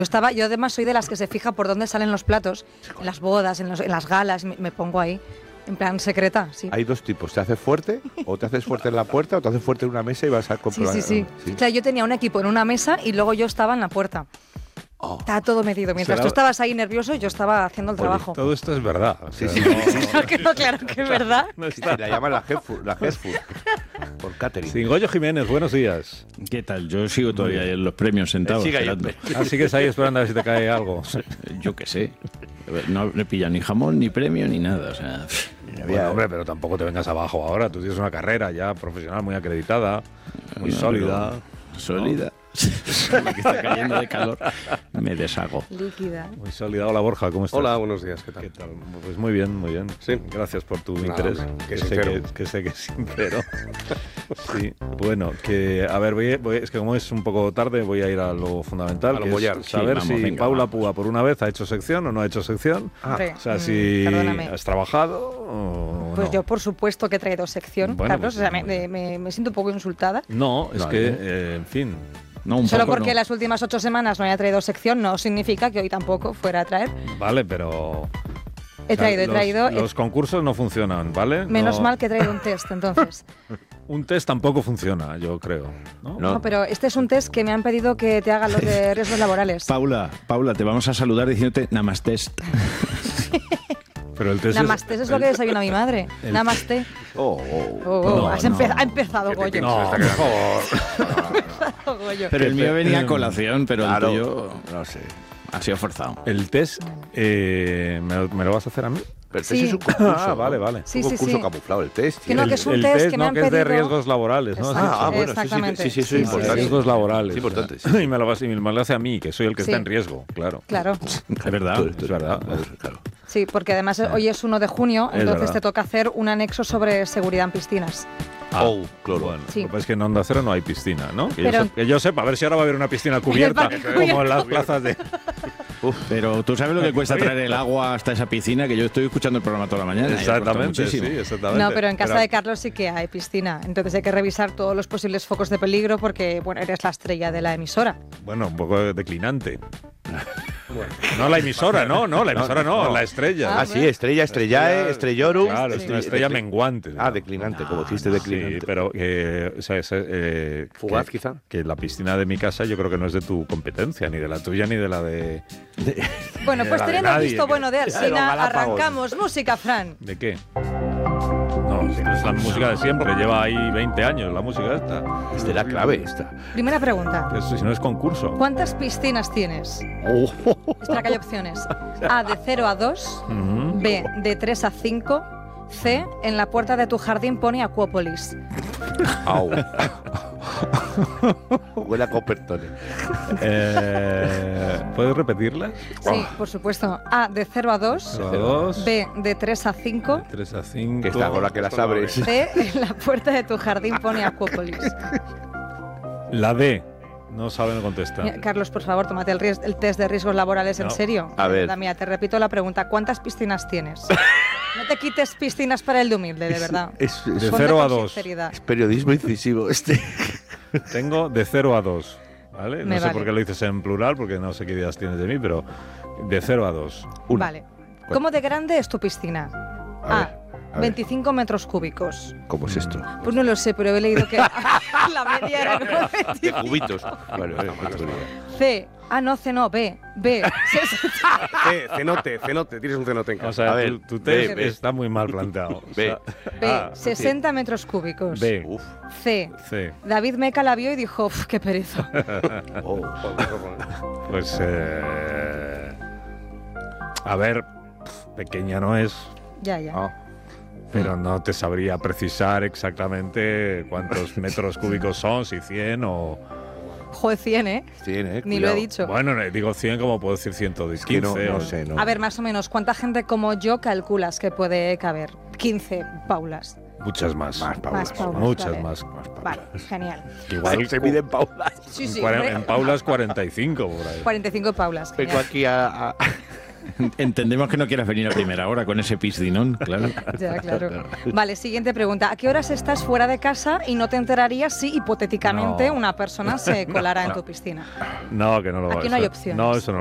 Yo además soy de las que se fija por dónde salen los platos, en las bodas, en las galas, me pongo ahí, en plan secreta, sí. Hay dos tipos, ¿te haces fuerte? ¿O te haces fuerte en la puerta o te haces fuerte en una mesa y vas a comprobar? Sí. O sea, yo tenía un equipo en una mesa y luego yo estaba en la puerta. Estaba todo medido. Mientras tú estabas ahí nervioso, yo estaba haciendo el trabajo. Todo esto es verdad. O sea, Claro que es verdad. No está. La llaman la Head Food, por catering. Sí, Goyo Jiménez, buenos días. ¿Qué tal? Yo sigo todavía en los premios sentado. Esperando. Sigues ahí esperando a ver si te cae algo. Yo qué sé. No le pillan ni jamón, ni premio, ni nada. O sea, bueno, hombre, pero tampoco te vengas abajo ahora. Tú tienes una carrera ya profesional muy acreditada, muy sólida. ¿Sólida? Me está cayendo de calor. Me deshago. Líquida. Muy sólida. Hola, Borja, ¿cómo estás? Hola, buenos días. ¿Qué tal? ¿Qué tal? Pues muy bien, muy bien. Sí. Gracias por tu Nada, interés. hombre, Que sé que es sincero. Sí. Bueno, a ver, es que como es un poco tarde, voy a ir a lo fundamental. A lo que mollar. es saber si Paula Púa por una vez ha hecho sección o no ha hecho sección. Hombre, O sea, si perdóname. has trabajado o Pues no. yo, por supuesto, que he traído sección, Bueno, Carlos. pues, O sea, me siento un poco insultada. No, es que, en fin. No, un Solo poco porque no. las últimas 8 semanas no haya traído sección no significa que hoy tampoco fuera a traer. Vale, pero... He traído. Los concursos no funcionan, ¿vale? Menos No- mal que he traído un test, entonces. Un test tampoco funciona, yo creo. ¿no? No, pero este es un test que me han pedido que te haga los de riesgos laborales. Paula, te vamos a saludar diciéndote Namastest. Pero el test Namaste, eso es lo que desayuna mi madre. Namaste. No, Ha empezado Goyo. No, por favor. Goyo. Pero el mío venía a colación, pero Claro. el tuyo No sé. ha sido forzado. El test, ¿me lo vas a hacer a mí? Pero el Sí. test es un concurso. Ah, vale, ¿no? vale. Sí, Un sí, concurso sí. camuflado, el test. Que no, que es un el test test que no, me han que es de pedido. riesgos laborales, ¿no? Exacto. Bueno, Exactamente. sí, eso es Sí, sí, importante. Riesgos laborales. Sí, importante, sí. Y me lo hace a mí, que soy el que Sí. está en riesgo, claro. Claro. Es verdad. Es verdad. Claro. Sí, porque además hoy es 1 de junio, Es entonces verdad. te toca hacer un anexo sobre seguridad en piscinas. Claro. Bueno, Sí. lo que pasa es que en Onda Cero no hay piscina, ¿no? Pero- Que yo sepa, a ver si ahora va a haber una piscina cubierta, parque como cubierto. en las plazas de... Pero tú sabes lo que cuesta traer el agua hasta esa piscina, que yo estoy escuchando el programa toda la mañana. y cuesta Exactamente, sí, muchísimo. exactamente. No, pero en casa de Carlos sí que hay piscina. Entonces hay que revisar todos los posibles focos de peligro porque, bueno, eres la estrella de la emisora. Bueno, un poco declinante. No la emisora, no, la emisora no, la estrella. Ah, sí, estrella, estrellorum. Claro, es una estrella menguante. Ah, declinante, como dijiste, declinante. Sí, pero o sea, Fugaz, que- quizá. Que la piscina de mi casa yo creo que no es de tu competencia, ni de la tuya, ni de la de... Bueno, pues la de teniendo nadie, visto que- bueno de Los Alsina, Galápagos. arrancamos. Música, Fran. ¿De qué? No, si no es la música de siempre, lleva ahí 20 años la música esta. Es de la clave esta. Primera pregunta. Eso, si no es concurso. ¿Cuántas piscinas tienes? Espera que hay opciones. A, de 0 a 2. Ujú. B, de 3 a 5. C, en la puerta de tu jardín pone Acuópolis. Au. Huele a Coppertone. ¿Puedes repetirlas? Sí, por supuesto. A, de 0 a 2. 2, B, de 3 a 5. 3 a 5. Que está con la que las abres. C, en la puerta de tu jardín pone Acuópolis. La D. No saben contestar. Mira, Carlos, por favor, tómate el test de riesgos laborales en No. serio. A ver. De verdad, mira, te repito la pregunta. ¿Cuántas piscinas tienes? No te quites piscinas para el de humilde, de verdad. Es De Ponte 0 a con 2. sinceridad. periodismo incisivo este. Tengo de 0 a 2. ¿Vale? No Me sé vale. por qué lo dices en plural, porque no sé qué ideas tienes de mí, pero de 0 a 2. Vale. ¿Cómo de grande es tu piscina? A ver. 25 metros cúbicos. ¿Cómo es esto? Pues no lo sé, pero he leído que la media era como De 25. cubitos. Vale, C. No, C no, B. B. Cenote, tienes un cenote en O casa. sea, A ver, tu test B. está muy mal planteado. O sea, B. 60 metros cúbicos. B. Uf. C. C. David Meca la vio y dijo, "Uf, qué pereza". Oh. Pues. A ver, pequeña no es. Ya. Pero no te sabría precisar exactamente cuántos metros cúbicos son, si 100 o... Joder, 100, ¿eh? Tiene, Ni lo he dicho. Bueno, digo 100 como puedo decir 115. Es que no o- sé, no. A ver, más o menos, ¿cuánta gente como yo calculas que puede caber? 15 Paulas. Muchas más. Más Paulas. Más Paulas, Muchas vale. más. Vale, genial. Igual Se miden Paulas. Sí, en hombre. Paulas 45 por ahí. 45 Paulas. Vengo Genial. aquí a Entendemos que no quieras venir a primera hora con ese piscinón, claro. Ya, claro. Vale, siguiente pregunta. ¿A qué horas estás fuera de casa y no te enterarías si hipotéticamente No. una persona se colara en tu piscina? No, que no lo Aquí no hay opciones. No, eso no